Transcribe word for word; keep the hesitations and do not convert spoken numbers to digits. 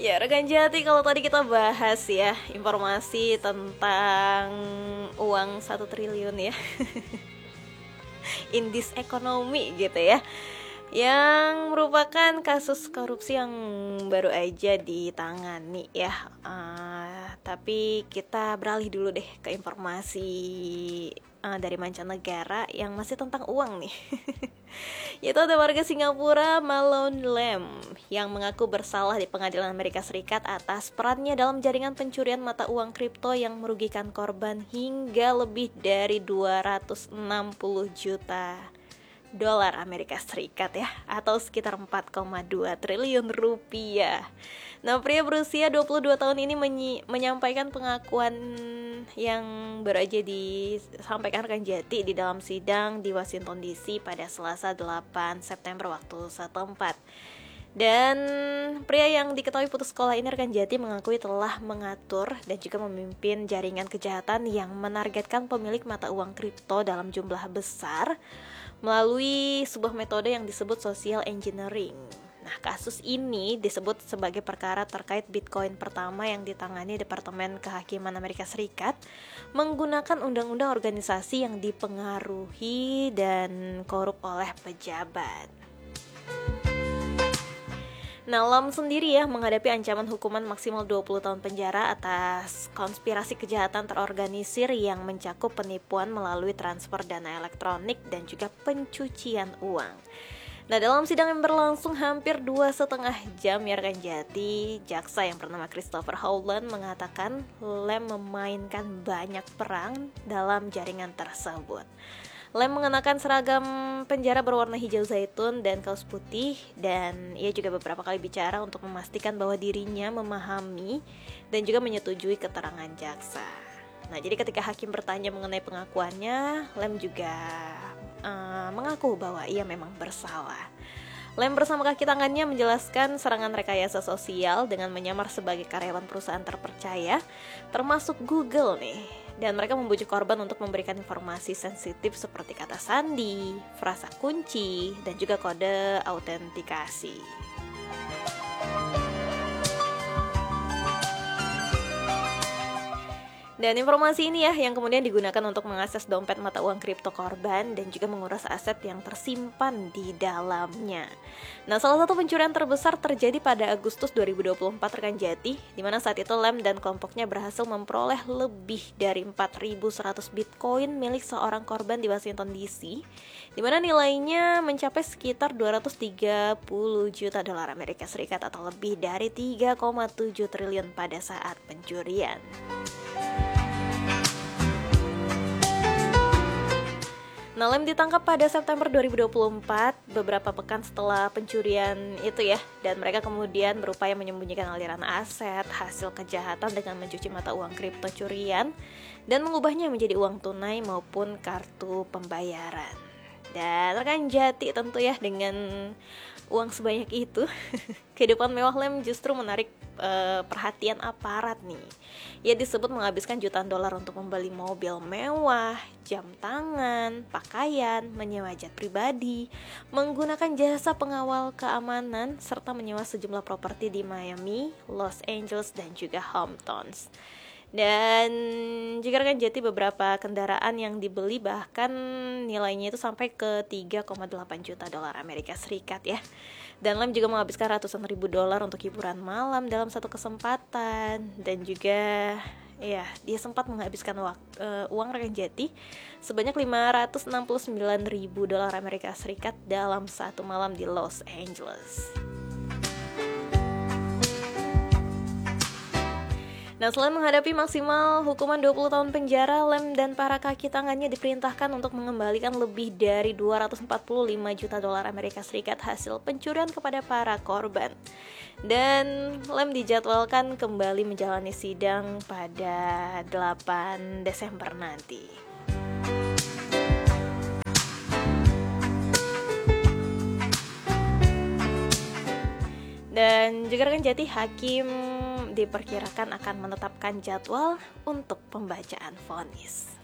Ya, rekan Jati, kalau tadi kita bahas ya informasi tentang uang satu triliun ya in this economy gitu ya, yang merupakan kasus korupsi yang baru aja ditangani ya. Uh, tapi kita beralih dulu deh ke informasi uh, dari mancanegara yang masih tentang uang nih. Yaitu ada warga Singapura, Malone Lam, yang mengaku bersalah di pengadilan Amerika Serikat atas perannya dalam jaringan pencurian mata uang kripto yang merugikan korban hingga lebih dari dua ratus enam puluh juta dolar Amerika Serikat ya, atau sekitar empat koma dua triliun rupiah. Nah, pria berusia dua puluh dua tahun ini menyi- menyampaikan pengakuan yang baru aja disampaikan rekan Jati di dalam sidang di Washington D C pada Selasa delapan September waktu setempat. Dan pria yang diketahui putus sekolah ini rekan Jati mengakui telah mengatur dan juga memimpin jaringan kejahatan yang menargetkan pemilik mata uang kripto dalam jumlah besar melalui sebuah metode yang disebut social engineering. Nah, kasus ini disebut sebagai perkara terkait Bitcoin pertama yang ditangani Departemen Kehakiman Amerika Serikat menggunakan undang-undang organisasi yang dipengaruhi dan korup oleh pejabat. Nah, Lam sendiri ya menghadapi ancaman hukuman maksimal dua puluh tahun penjara atas konspirasi kejahatan terorganisir yang mencakup penipuan melalui transfer dana elektronik dan juga pencucian uang. Nah, dalam sidang yang berlangsung hampir dua setengah jam ya rekan Jati, jaksa yang bernama Christopher Howland mengatakan Lam memainkan banyak peran dalam jaringan tersebut. Lam mengenakan seragam penjara berwarna hijau zaitun dan kaos putih, dan ia juga beberapa kali bicara untuk memastikan bahwa dirinya memahami dan juga menyetujui keterangan jaksa. Nah, jadi ketika hakim bertanya mengenai pengakuannya, Lam juga uh, mengaku bahwa ia memang bersalah. Lam bersama kaki tangannya menjelaskan serangan rekayasa sosial dengan menyamar sebagai karyawan perusahaan terpercaya, termasuk Google nih. Dan mereka membujuk korban untuk memberikan informasi sensitif seperti kata sandi, frasa kunci, dan juga kode autentikasi. Dan informasi ini ya yang kemudian digunakan untuk mengakses dompet mata uang kripto korban dan juga menguras aset yang tersimpan di dalamnya. Nah, salah satu pencurian terbesar terjadi pada Agustus dua ribu dua puluh empat rekan Jati, di mana saat itu Lam dan kelompoknya berhasil memperoleh lebih dari empat ribu seratus Bitcoin milik seorang korban di Washington D C, di mana nilainya mencapai sekitar dua ratus tiga puluh juta dolar Amerika Serikat atau lebih dari tiga koma tujuh triliun pada saat pencurian. Nah, Lam ditangkap pada September dua ribu dua puluh empat, beberapa pekan setelah pencurian itu ya, dan mereka kemudian berupaya menyembunyikan aliran aset hasil kejahatan dengan mencuci mata uang kripto curian dan mengubahnya menjadi uang tunai maupun kartu pembayaran. Dan rekan Jati tentu ya dengan uang sebanyak itu kehidupan mewah Lam justru menarik uh, perhatian aparat nih. Ia disebut menghabiskan jutaan dolar untuk membeli mobil mewah, jam tangan, pakaian, menyewa jet pribadi, menggunakan jasa pengawal keamanan, serta menyewa sejumlah properti di Miami, Los Angeles, dan juga Hamptons. Dan jika rekan Jati beberapa kendaraan yang dibeli bahkan nilainya itu sampai ke tiga koma delapan juta dolar Amerika Serikat ya. Dan Lam juga menghabiskan ratusan ribu dolar untuk hiburan malam dalam satu kesempatan. Dan juga ya dia sempat menghabiskan wak- uh, uang rekan Jati sebanyak lima ratus enam puluh sembilan ribu dolar Amerika Serikat dalam satu malam di Los Angeles. Nah, selain menghadapi maksimal hukuman dua puluh tahun penjara, Lam dan para kaki tangannya diperintahkan untuk mengembalikan lebih dari dua ratus empat puluh lima juta dolar Amerika Serikat hasil pencurian kepada para korban. Dan Lam dijadwalkan kembali menjalani sidang pada delapan Desember nanti. Dan juga rekan Jati, hakim diperkirakan akan menetapkan jadwal untuk pembacaan vonis.